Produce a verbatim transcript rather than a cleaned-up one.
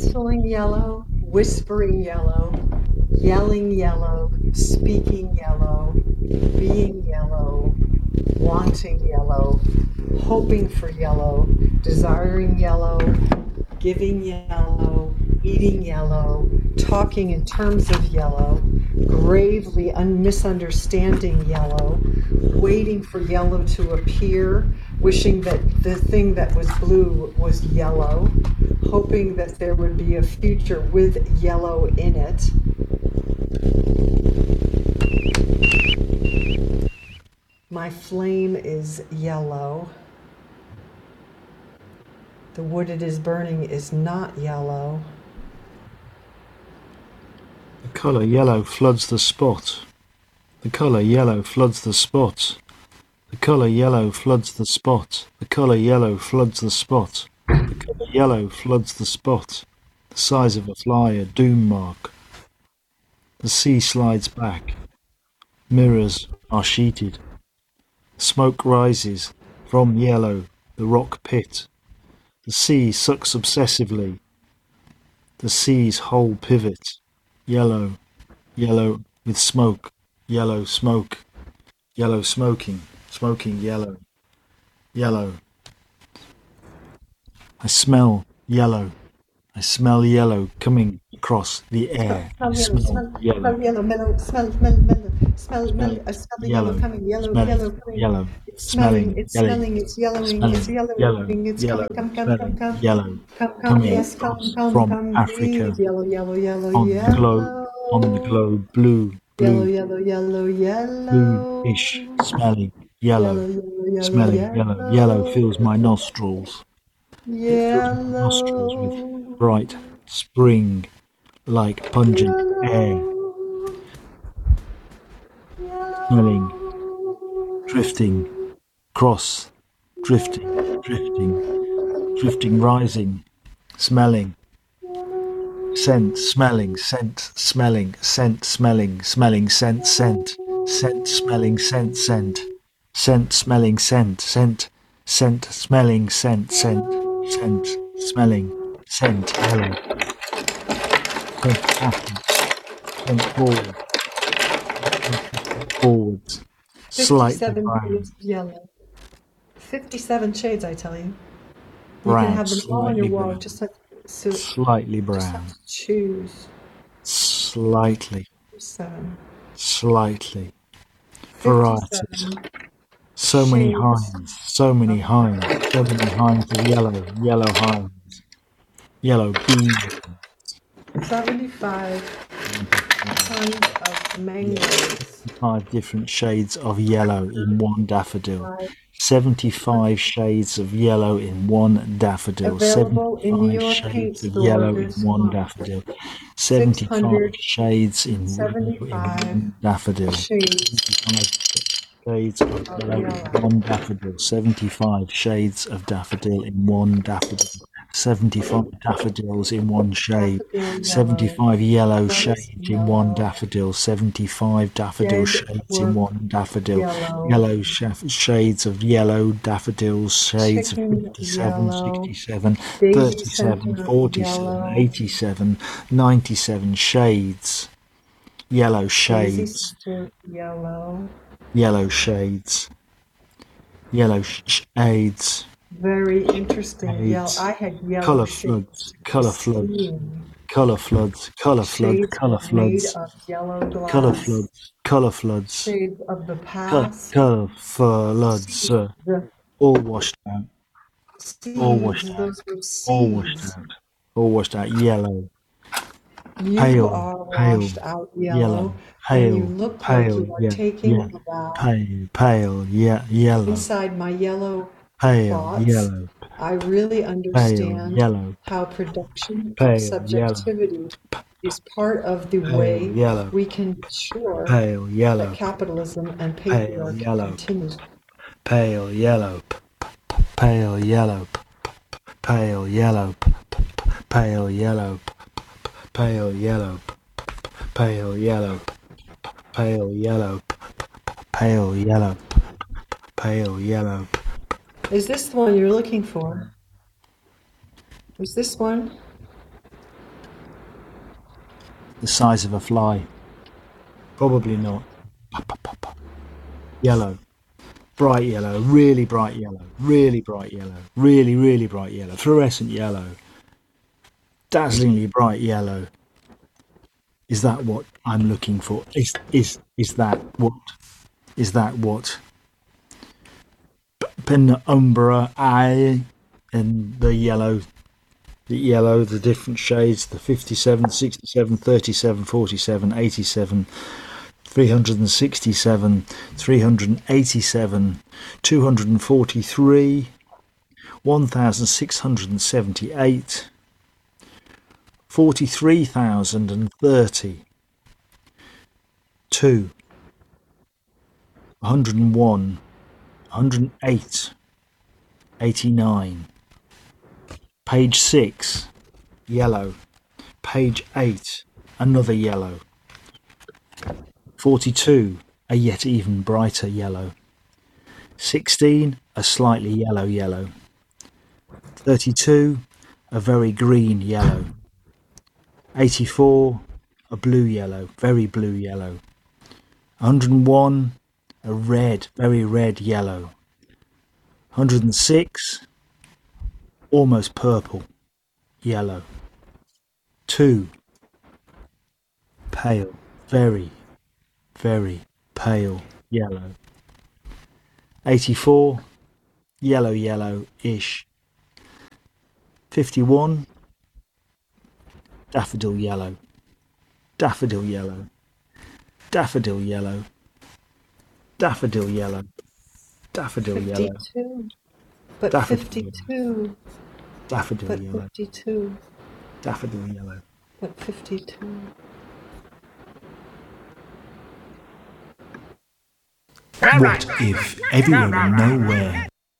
whistling yellow, whispering yellow, yelling yellow, speaking yellow, being yellow, wanting yellow, hoping for yellow, desiring yellow, giving yellow, eating yellow, talking in terms of yellow, gravely un- misunderstanding yellow, waiting for yellow to appear, wishing that the thing that was blue was yellow, hoping that there would be a future with yellow in it. My flame is yellow. The wood it is burning is not yellow. The colour yellow floods the spot. The colour yellow floods the spot. The colour yellow floods the spot. The colour yellow floods the spot. The colour yellow floods the spot. The size of a fly, a doom mark. The sea slides back. Mirrors are sheeted. Smoke rises from yellow, the rock pit. The sea sucks obsessively. The sea's whole pivot. Yellow, yellow with smoke, yellow smoke, yellow smoking, smoking yellow, yellow. I smell yellow. I smell yellow coming across the air. Smell I yellow, smell smell, yellow. smell yellow, mellow, smell, smell, mellow, smell, Smell mellow, I smell the yellow yellow. coming, yellow, Smelling yellow coming. yellow. It's Smelling smelling, it's yellow. smelling, it's yellowing, Smelling it's yellow. yellowing, it's Yellow. coming, come, come, come, Smelling come, yellow. come, come, Coming yes, come, across come, from come, Africa. breathe, yellow, yellow, yellow, On the globe. yellow. On the globe. Blue. Yellow, Blue. yellow, yellow, yellow. Blue-ish. Smelling yellow. Yellow, yellow, yellow, Smelling yellow. yellow. Yellow fills my nostrils. It fills my nostrils with Yellow. bright spring like pungent air. Smelling. Drifting. Cross. Drifting. Drifting. Drifting, rising. Smelling. Scent, smelling, scent, smelling, scent, smelling, smelling, scent, scent, scent, smelling, scent, scent, scent, smelling, scent, scent, scent, smelling, scent, scent, scent, smelling, scent, yellow, scent, backwards, scent forward, forwards, slightly fifty-seven brown, shades of yellow. fifty-seven shades, I tell you. You brown, can have them all on your slightly wall, brown, just like so. slightly Just have brown, to choose. slightly, Seven. slightly, varieties. fifty-seven So many shades. hinds, so many hinds, so many hinds of yellow, yellow hinds, yellow beans, seventy-five tons of mangoes. five different shades of yellow in one daffodil, Five. seventy-five shades of yellow in one daffodil, Available in New seventy-five York paint shades of yellow in stores. one daffodil, seventy-five shades in yellow in seventy-five one daffodil, shades seventy-five shades of of yellow in yellow. one daffodil, seventy-five shades of daffodil in one daffodil, seventy-five daffodils in one shade, Daffodil yellow. seventy-five yellow Let us shades in one know. daffodil, seventy-five daffodil Dead shades in work one daffodil, yellow. yellow shaf- shades of yellow daffodils, shades Chicken of fifty-seven, yellow. sixty-seven, Daisy thirty-seven, center forty-seven, yellow. eighty-seven, ninety-seven shades, yellow Daisy shades, center yellow. yellow shades, yellow sh- shades, Very interesting. Yellow. shades, I had yellow colour shades. floods, colour floods, Skiing. colour floods, colour floods, Shades colour were made floods, of yellow colour glass. floods, colour floods, Shades of the colour, past. colour floods, Seeds. uh, all washed out, all washed Seeds. out, Those were all washed seeds. out, all washed out, yellow, You pale, are pale, washed out yellow, yellow, and you pale, look like pale, you are yeah, taking yeah, a bath. pale, pale, yeah, yellow, Inside my yellow pale, thoughts, yellow, I really pale, understand yellow, how production of pale, yellow, subjectivity is part of the pale, way yellow, we can be sure pale, that yellow, capitalism and pale, patriarchy yellow, continues. pale, yellow, p- p- pale, yellow, p- p- pale, yellow, p- p- pale, yellow, p- p- pale, yellow, p- p- pale, yellow, p- p- pale, yellow, p- p- pale, yellow, p- p- pale, yellow. p- Is this the one you're looking for? Is this one? The size of a fly. Probably not. Yellow. Bright yellow, really bright yellow, really bright yellow, really, really bright yellow, fluorescent yellow, dazzlingly bright yellow. Is that what I'm looking for? Is is is that what? Is that what? Penumbra eye and the yellow, the yellow, the different shades, the fifty-seven, sixty-seven, thirty-seven, forty-seven, eighty-seven. three hundred sixty-seven, three hundred eighty-seven, two hundred forty-three, one thousand six hundred seventy-eight, forty-three thousand thirty, two, one hundred one, one hundred eight, eighty-nine, page six, yellow, page eight, another yellow, forty-two, a yet even brighter yellow, sixteen, a slightly yellow yellow, thirty-two, a very green yellow, eighty-four, a blue yellow, very blue yellow, one hundred one, a red, very red yellow, one hundred six, almost purple yellow, two, pale, very very pale yellow, eighty-four, yellow yellow-ish, fifty-one, daffodil yellow, daffodil yellow, daffodil yellow, daffodil yellow, daffodil yellow, fifty-two. But daffodil fifty-two. daffodil But yellow, fifty-two. daffodil yellow. But fifty-two. What if everywhere and nowhere